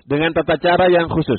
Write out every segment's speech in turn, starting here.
dengan tata cara yang khusus.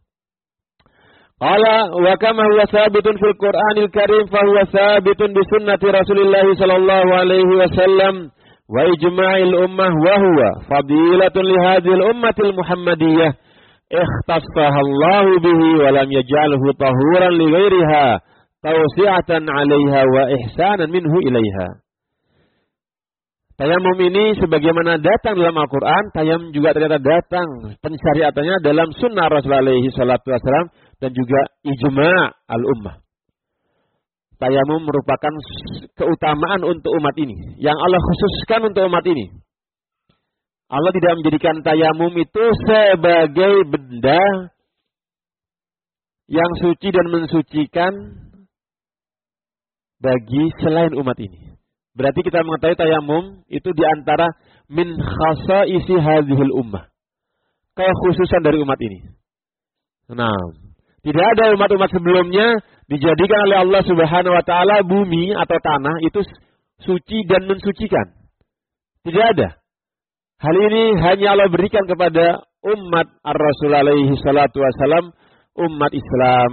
Qala wa kama huwa sabitun fil Qur'anil Karim fa huwa sabitun bi sunnati Rasulillah sallallahu alaihi wasallam wa ijma'il ummah wa huwa fadilatun li hadhihi al-ummatil Muhammadiyah ikhtassaha Allah bihi wa lam yaj'alhu tahuran li ghairiha tawsi'atan 'alaiha wa ihsanan minhu ilaiha. Tayamum ini sebagaimana datang dalam Al-Quran, tayamum juga ternyata datang pensyariatannya dalam sunnah Rasulullah SAW dan juga ijma' al-ummah. Tayamum merupakan keutamaan untuk umat ini, yang Allah khususkan untuk umat ini. Allah tidak menjadikan tayamum itu sebagai benda yang suci dan mensucikan bagi selain umat ini. Berarti kita mengetahui tayamum itu diantara min khasaisi hadhil ummah. Kekhususan dari umat ini. Nah, tidak ada umat-umat sebelumnya dijadikan oleh Allah Subhanahu wa taala bumi atau tanah itu suci dan mensucikan. Tidak ada. Hal ini hanya Allah berikan kepada umat Ar-Rasul alaihi salatu wasalam, umat Islam.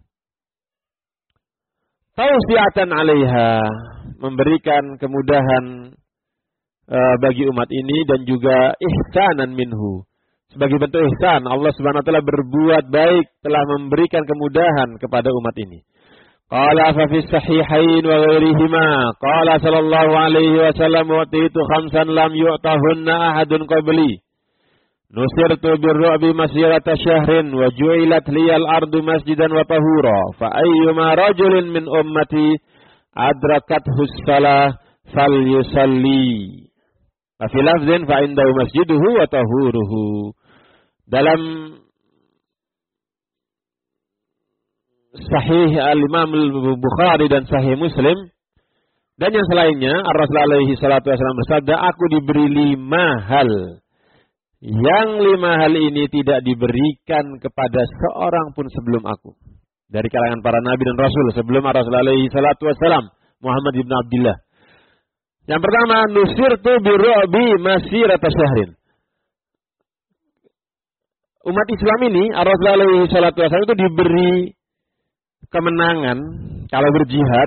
Tausiatan 'alaiha, memberikan kemudahan bagi umat ini dan juga ihsanan minhu. Sebagai bentuk ihsan, Allah Subhanahu wa taala berbuat baik, telah memberikan kemudahan kepada umat ini. Qala fa fi sahihain wa ghairihima, qala sallallahu alaihi wasallam wa titu khamsan lam yu'tahunna ahadun qabli. Nusirtu birru'bi masirata syahrin wa ju'ilat liyal ardu masjidan wa tahura fa ayyuma rajulin min ummati adrakathu shalah falyusalli. Fa fi lafzin fa indahu masjiduhu wa tahuruhu. Dalam Sahih Al-Imam Al-Bukhari dan Sahih Muslim dan yang selainnya, Ar-Rasul alaihi salatu wasallam bersabda, aku diberi 5 hal. Yang 5 hal ini tidak diberikan kepada seorang pun sebelum aku. Dari kalangan para nabi dan rasul sebelum Ar-Rasul alaihi salatu wasallam, Muhammad ibn Abdullah. Yang pertama, nusirtu birru'bi masirata syahrin. Umat Islam ini, Ar-Rasul alaihi salatu wasallam itu diberi kemenangan kalau berjihad,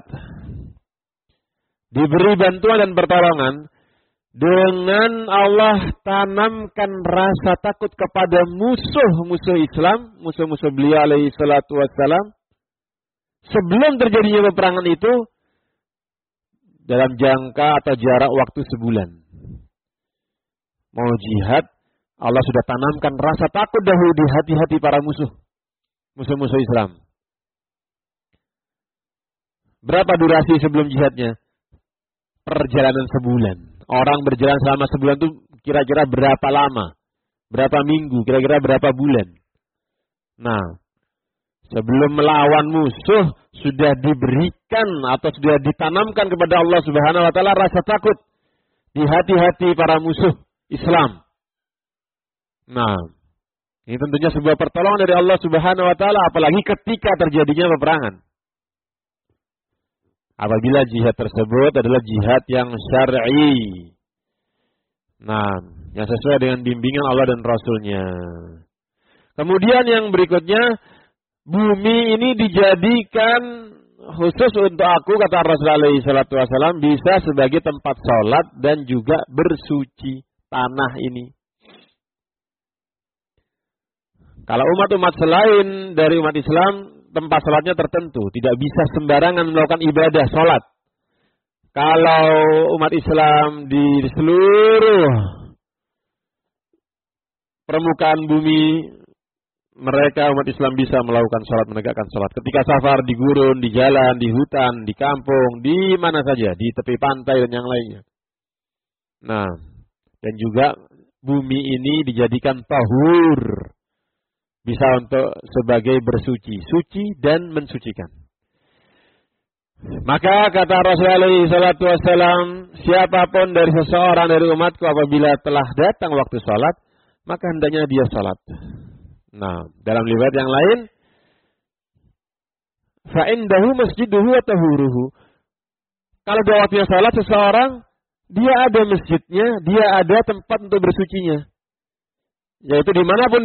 diberi bantuan dan pertolongan dengan Allah tanamkan rasa takut kepada musuh-musuh Islam, musuh-musuh beliau alaihi salatu wassalam. Sebelum terjadinya peperangan itu, dalam jangka atau jarak waktu sebulan. Mau jihad, Allah sudah tanamkan rasa takut dahulu di hati-hati para musuh-musuh Islam. Berapa durasi sebelum jihadnya? Perjalanan sebulan. Orang berjalan selama sebulan itu kira-kira berapa lama? Berapa minggu? Kira-kira berapa bulan? Nah, sebelum melawan musuh sudah diberikan atau sudah ditanamkan kepada Allah Subhanahu wa taala rasa takut di hati-hati para musuh Islam. Nah, ini tentunya sebuah pertolongan dari Allah Subhanahu wa taala apalagi ketika terjadinya peperangan. Apabila jihad tersebut adalah jihad yang syar'i. Nah, yang sesuai dengan bimbingan Allah dan Rasul-Nya. Kemudian yang berikutnya, bumi ini dijadikan khusus untuk aku, kata Rasulullah SAW, bisa sebagai tempat sholat dan juga bersuci tanah ini. Kalau umat-umat selain dari umat Islam, tempat sholatnya tertentu. Tidak bisa sembarangan melakukan ibadah sholat. Kalau umat Islam di seluruh permukaan bumi, mereka umat Islam bisa melakukan sholat, menegakkan sholat. Ketika safar, di gurun, di jalan, di hutan, di kampung, di mana saja, di tepi pantai dan yang lainnya. Nah, dan juga bumi ini dijadikan tahur. Bisa untuk sebagai bersuci, suci dan mensucikan. Maka kata Rasulullah SAW, siapapun dari seseorang dari umatku apabila telah datang waktu sholat, maka hendaknya dia sholat. Nah, dalam riwayat yang lain, fa'indahu masjiduhu wa tahuruhu. Kalau dia waktunya sholat seseorang, dia ada masjidnya, dia ada tempat untuk bersucinya. Yaitu dimanapun